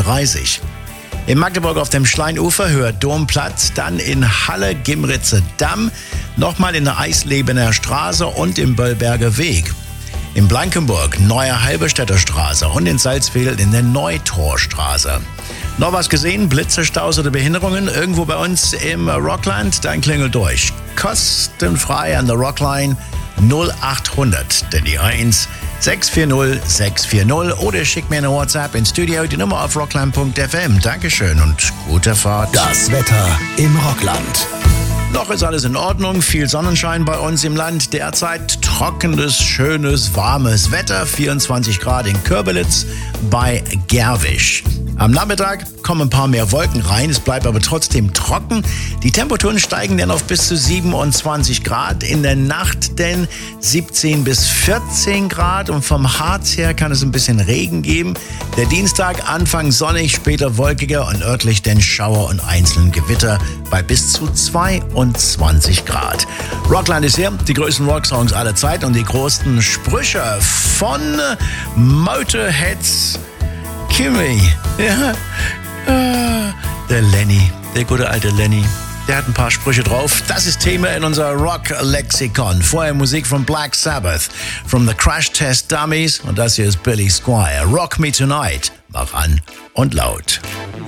33. In Magdeburg auf dem Schleinufer, Höhe Domplatz, dann in Halle, Gimritze Damm, nochmal in der Eislebener Straße und im Böllberger Weg. In Blankenburg, Neue Halberstädter Straße und in Salzwedel in der Neutorstraße. Noch was gesehen? Blitze, Staus oder Behinderungen? Irgendwo bei uns im Rockland? Dann klingelt durch. Kostenfrei an der Rockline 0800, denn die 1 640 640 oder schickt mir eine WhatsApp ins Studio, die Nummer auf rockland.fm. Dankeschön und gute Fahrt. Das Wetter im Rockland. Noch ist alles in Ordnung, viel Sonnenschein bei uns im Land. Derzeit trockenes, schönes, warmes Wetter, 24 Grad in Körbelitz bei Gerwisch. Am Nachmittag kommen ein paar mehr Wolken rein, es bleibt aber trotzdem trocken. Die Temperaturen steigen dann auf bis zu 27 Grad, in der Nacht denn 17 bis 14 Grad und vom Harz her kann es ein bisschen Regen geben. Der Dienstag Anfang sonnig, später wolkiger und örtlich dann Schauer und einzelne Gewitter bei bis zu 22 Grad. Rockland ist hier, die größten Rocksongs aller Zeit und die größten Sprüche von Motorheads Kimmy. Ja, der Lenny, der gute alte Lenny. Der hat ein paar Sprüche drauf. Das ist Thema in unser Rock-Lexikon. Vorher Musik von Black Sabbath, from the Crash Test Dummies. Und das hier ist Billy Squier. Rock Me Tonight. Mach an und laut.